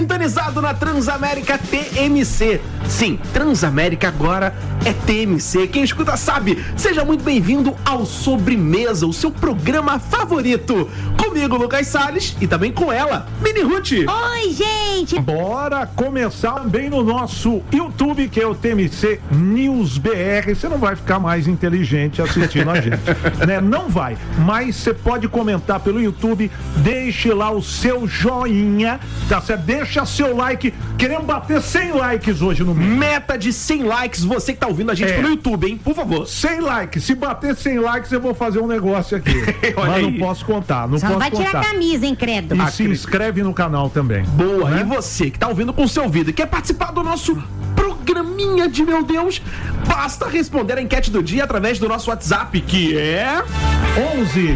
Sintonizado na Transamérica TMC. Sim, Transamérica agora é TMC. Quem escuta sabe. Seja muito bem-vindo ao Sobremesa, o seu programa favorito. Comigo, Lucas Salles, e também com ela, Mini Ruth. Oi, gente! Bora começar bem no nosso YouTube, que é o TMC News BR. Você não vai ficar mais inteligente assistindo a gente, né? Não vai, mas você pode comentar pelo YouTube, deixe lá o seu joinha, tá certo? Deixa seu like, queremos bater 100 likes hoje no mês. Meta de 100 likes, você que tá ouvindo a gente pelo YouTube, hein? Por favor. 100 likes, se bater 100 likes eu vou fazer um negócio aqui. Mas aí. não posso contar, não Só posso vai contar. tirar a camisa, hein, credo? E se inscreve no canal também. Boa, né? E você que tá ouvindo com o seu ouvido e quer participar do nosso programinha de meu Deus, basta responder a enquete do dia através do nosso WhatsApp, que é 11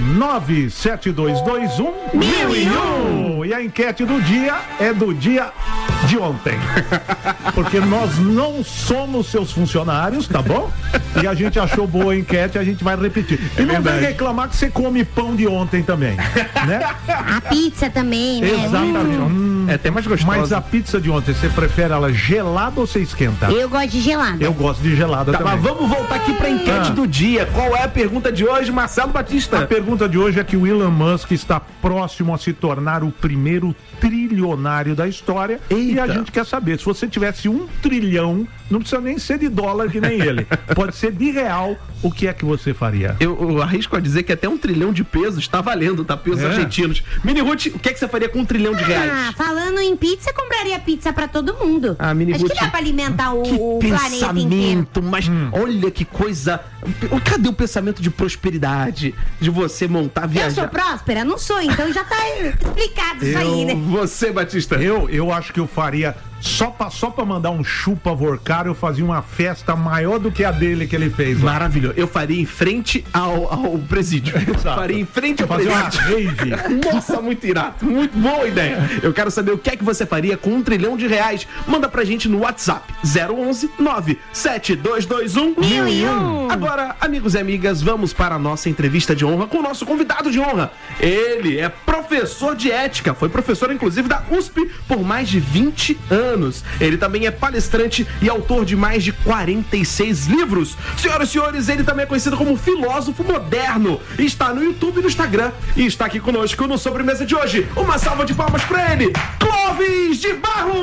97221 1001. E a enquete do dia é do dia de ontem. Porque nós não somos seus funcionários, tá bom? E a gente achou boa a enquete, a gente vai repetir. E não vem reclamar que você come pão de ontem também, né? A pizza também, né? Exatamente. É até mais gostosa. Mas a pizza de ontem, você prefere ela gelada ou você esquenta? Eu gosto de gelada. Eu gosto de gelada Tá, também. mas vamos voltar aqui pra enquete do dia. Qual é a pergunta de hoje, Marcelo A Batista? pergunta de hoje é que o Elon Musk está próximo a se tornar o primeiro trilionário da história. E a Eita. gente quer saber, se você tivesse 1 trilhão, não precisa nem ser de dólar que nem ele, pode ser de real, o que é que você faria? Eu arrisco a dizer que até 1 trilhão de pesos tá valendo, tá? Pesos argentinos. Mini Ruth, o que é que você faria com 1 trilhão de reais? Ah, falando em pizza, eu compraria pizza pra todo mundo. Ah, Mini Acho Ruth, que dá pra alimentar o Que planeta inteiro. pensamento, mas olha que coisa. Cadê o pensamento de prosperidade? De você montar, Eu viajar? sou próspera? Não sou, então já tá explicado isso aí, né? Você, Batista. Eu acho que eu faria, só pra mandar um chupa vorcar, eu fazia uma festa maior do que a dele que ele fez lá. Maravilhoso. Eu faria em frente ao presídio. Exato. Faria em frente ao Fazer uma presídio. rave. Nossa, muito irado. Muito boa ideia. Eu quero saber o que é que você faria com 1 trilhão de reais. Manda pra gente no WhatsApp 011 97221 1001. Agora, amigos e amigas, vamos para a nossa entrevista de honra com o nosso convidado de honra. Ele é professor de ética, foi professor inclusive da USP por mais de 20 anos. Ele também é palestrante e autor de mais de 46 livros. Senhoras e senhores, ele também é conhecido como filósofo moderno. Está no YouTube e no Instagram. E está aqui conosco no Sobremesa de hoje. Uma salva de palmas para ele, Clóvis de Barros!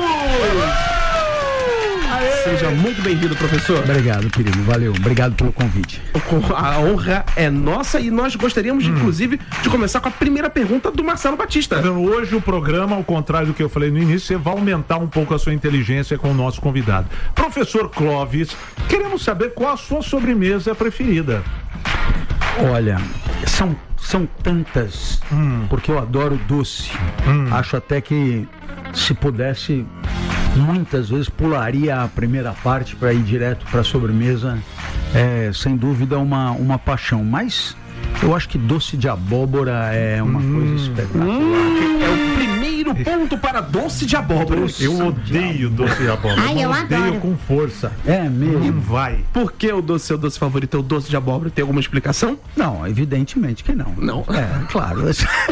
Seja muito bem-vindo, professor. Obrigado, querido. Valeu. Obrigado pelo convite. A honra é nossa e nós gostaríamos, inclusive, de começar com a primeira pergunta do Marcelo Batista. Hoje o programa, ao contrário do que eu falei no início, você vai aumentar um pouco a sua inteligência com o nosso convidado. Professor Clóvis, queremos saber qual a sua sobremesa preferida. Olha, são tantas, porque eu adoro doce. Acho até que, se pudesse, muitas vezes pularia a primeira parte para ir direto para a sobremesa. É, sem dúvida, uma paixão. Mas eu acho que doce de abóbora é uma coisa espetacular. É o primeiro ponto para doce de abóbora. Eu odeio doce de abóbora. Ai, eu odeio adoro. com força. É mesmo? Não vai. Por que o seu doce favorito é o doce de abóbora? Tem alguma explicação? Não, evidentemente que não. Não? É, claro.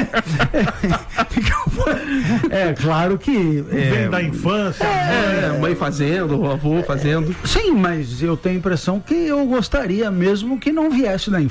É claro que... Vem da infância. Mãe fazendo, o avô fazendo. Sim, mas eu tenho a impressão que eu gostaria mesmo que não viesse da infância.